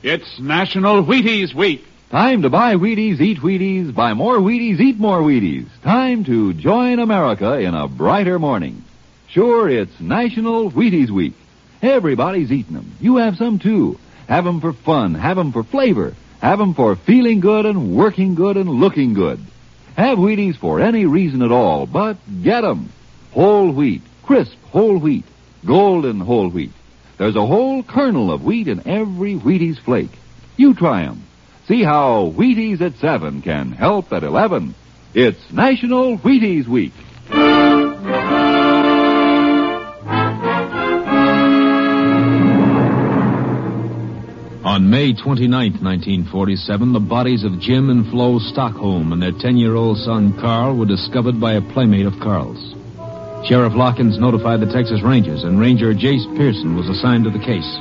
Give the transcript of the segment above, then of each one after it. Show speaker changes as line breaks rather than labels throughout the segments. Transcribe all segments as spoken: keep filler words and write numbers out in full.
It's National Wheaties Week.
Time to buy Wheaties, eat Wheaties, buy more Wheaties, eat more Wheaties. Time to join America in a brighter morning. Sure, it's National Wheaties Week. Everybody's eating them. You have some, too. Have them for fun. Have them for flavor. Have them for feeling good and working good and looking good. Have Wheaties for any reason at all, but get them. Whole wheat, crisp whole wheat, golden whole wheat. There's a whole kernel of wheat in every Wheaties flake. You try them. See how Wheaties at seven can help at eleven. It's National Wheaties Week.
On May twenty-ninth, nineteen forty-seven, the bodies of Jim and Flo Stockholm and their ten-year-old son, Carl, were discovered by a playmate of Carl's. Sheriff Lockins notified the Texas Rangers, and Ranger Jace Pearson was assigned to the case.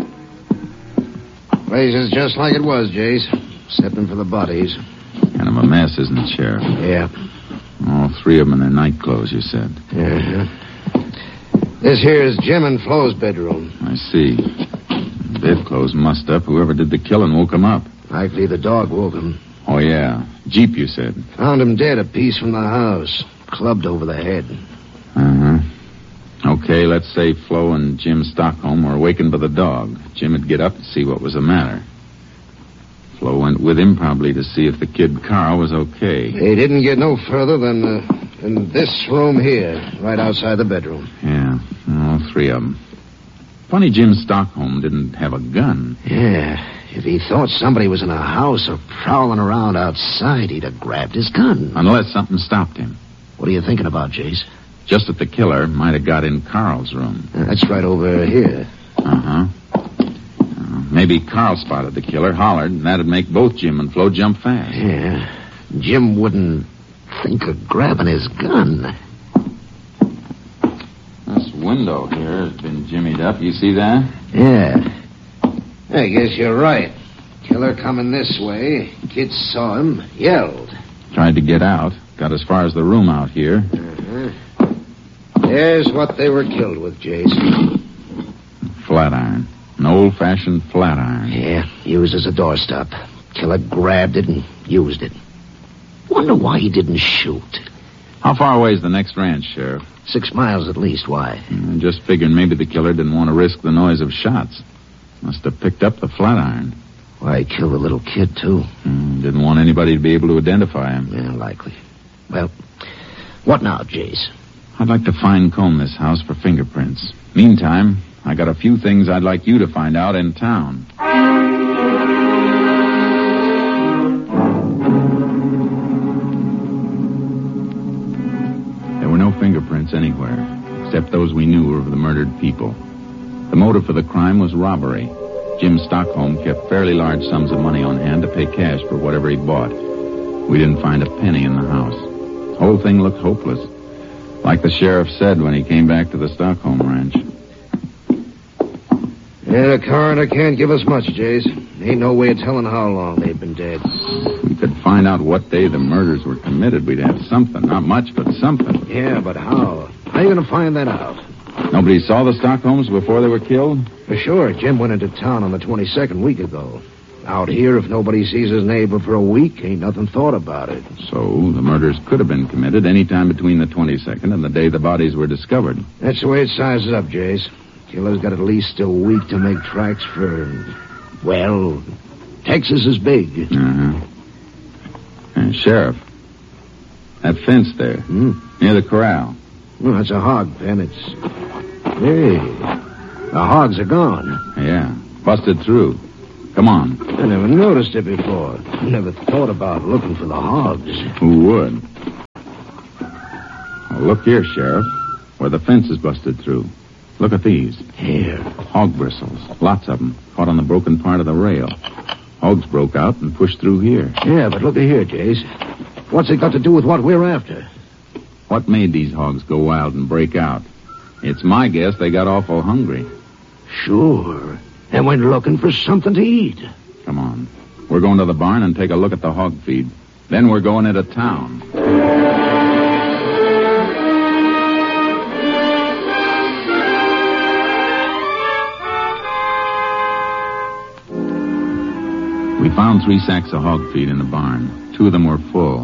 Place is just like it was, Jace, excepting for the bodies.
Kind of a mess, isn't it, Sheriff?
Yeah.
All three of them in their night clothes, you said.
Uh-huh. This here is Jim and Flo's bedroom.
I see. Bedclothes mussed up. Whoever did the killing woke him up.
Likely the dog woke him.
Oh, yeah. Jeep, you said.
Found him dead a piece from the house. Clubbed over the head.
Uh-huh. Okay, let's say Flo and Jim Stockholm were awakened by the dog. Jim would get up and see what was the matter. Flo went with him probably to see if the kid Carl was okay.
They didn't get no further than, uh, than this room here, right outside the bedroom.
Yeah, all three of them. Funny Jim Stockholm didn't have a gun.
Yeah, if he thought somebody was in a house or prowling around outside, he'd have grabbed his gun.
Unless something stopped him.
What are you thinking about, Jace?
Just that the killer might have got in Carl's room.
Uh, that's right over here.
Uh-huh. Uh, maybe Carl spotted the killer, hollered, and that'd make both Jim and Flo jump fast.
Yeah. Jim wouldn't think of grabbing his gun.
This window here has been jimmied up. You see that?
Yeah. I guess you're right. Killer coming this way. Kids saw him, yelled.
Tried to get out. Got as far as the room out here.
Uh-huh. There's what they were killed with, Jace.
Flat iron. An old-fashioned flat iron.
Yeah, used as a doorstop. Killer grabbed it and used it. Wonder why he didn't shoot.
How far away is the next ranch, Sheriff?
Six miles at least. Why?
I just figured maybe the killer didn't want to risk the noise of shots. Must have picked up the flat iron.
Why, he killed the little kid, too.
Mm, didn't want anybody to be able to identify him.
Yeah, likely. Well, what now, Jace?
I'd like to fine-comb this house for fingerprints. Meantime, I got a few things I'd like you to find out in town. There were no fingerprints anywhere, except those we knew were of the murdered people. The motive for the crime was robbery. Jim Stockholm kept fairly large sums of money on hand to pay cash for whatever he bought. We didn't find a penny in the house. The whole thing looked hopeless. Like the sheriff said when he came back to the Stockholm ranch.
Yeah, the coroner can't give us much, Jace. Ain't no way of telling how long they've been dead.
If we could find out what day the murders were committed, we'd have something. Not much, but something.
Yeah, but how? How are you going to find that out?
Nobody saw the Stockholms before they were killed?
For sure. Jim went into town on the twenty-second week ago. Out here, if nobody sees his neighbor for a week, ain't nothing thought about it.
So, the murders could have been committed any time between the twenty-second and the day the bodies were discovered.
That's the way it sizes up, Jace. Killer's got at least a week to make tracks for, well, Texas is big.
Uh-huh. Uh, Sheriff, that fence there,
Hmm?
near the corral.
Well, that's a hog pen. It's... Hey, the hogs are gone.
Yeah, busted through. Come on.
I never noticed it before. Never thought about looking for the hogs.
Who would? Well, look here, Sheriff, where the fence is busted through. Look at these.
Here.
Hog bristles. Lots of them. Caught on the broken part of the rail. Hogs broke out and pushed through here.
Yeah, but look at here, Jace. What's it got to do with what we're after?
What made these hogs go wild and break out? It's my guess they got awful hungry.
Sure. And went looking for something to eat.
Come on. We're going to the barn and take a look at the hog feed. Then we're going into town. We found three sacks of hog feed in the barn. Two of them were full.